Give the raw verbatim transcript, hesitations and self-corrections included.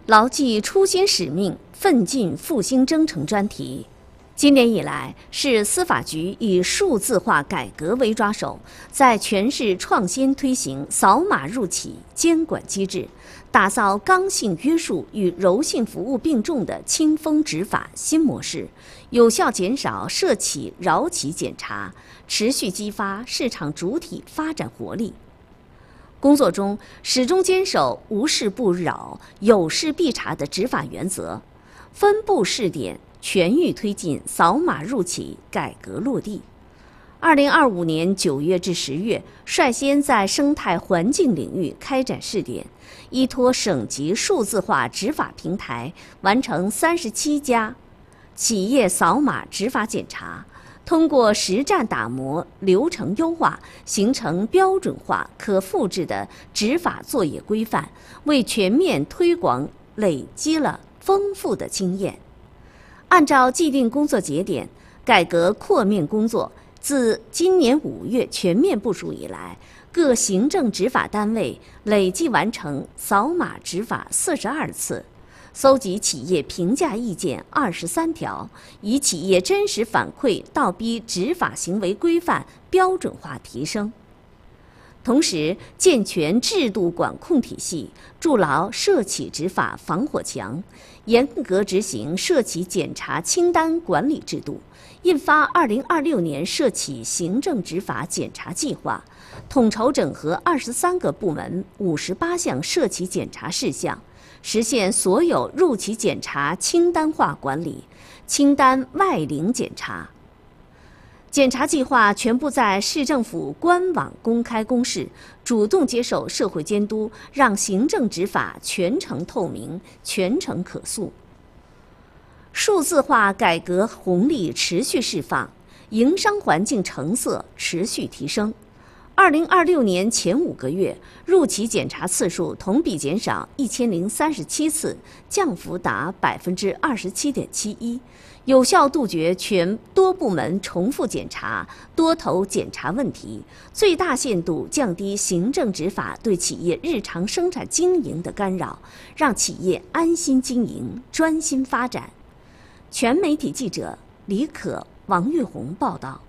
牢记初心使命，奋进复兴征程专题。今年以来，市司法局以数字化改革为抓手，在全市创新推行扫码入企监管机制，打造刚性约束与柔性服务并重的清风执法新模式，有效减少涉企扰企检查，持续激发市场主体发展活力。工作中始终坚守无事不扰、有事必查的执法原则，分步试点，全域推进扫码入企改革落地。二零二五年九月至十月，率先在生态环境领域开展试点，依托省级数字化执法平台，完成三十七家企业扫码执法检查。通过实战打磨、流程优化，形成标准化、可复制的执法作业规范，为全面推广累积了丰富的经验。按照既定工作节点，改革扩面工作自今年五月全面部署以来，各行政执法单位累计完成扫码执法四十二次。搜集企业评价意见二十三条，以企业真实反馈倒逼执法行为规范标准化提升。同时，健全制度管控体系，筑牢涉企执法防火墙，严格执行涉企检查清单管理制度，印发二零二六年涉企行政执法检查计划，统筹整合二十三个部门五十八项涉企检查事项，实现所有入企检查清单化管理，清单外领检查。检查计划全部在市政府官网公开公示，主动接受社会监督，让行政执法全程透明、全程可溯。数字化改革红利持续释放，营商环境成色持续提升。二零二六年前五个月，入企检查次数同比减少一千零三十七次，降幅达百分之二十七点七一，有效杜绝全多部门重复检查、多头检查问题，最大限度降低行政执法对企业日常生产经营的干扰，让企业安心经营、专心发展。全媒体记者李可、王玉红报道。